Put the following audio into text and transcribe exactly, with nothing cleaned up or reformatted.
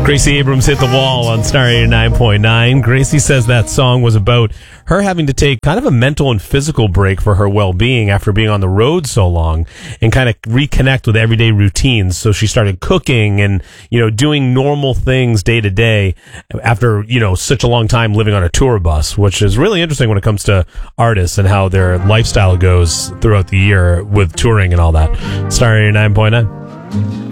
Gracie Abrams hit the wall on Star eighty-nine point nine. Gracie says that song was about her having to take kind of a mental and physical break for her well-being after being on the road so long and kind of reconnect with everyday routines. So she started cooking and, you know, doing normal things day to day after, you know, such a long time living on a tour bus, which is really interesting when it comes to artists and how their lifestyle goes throughout the year with touring and all that. Star eighty-nine point nine.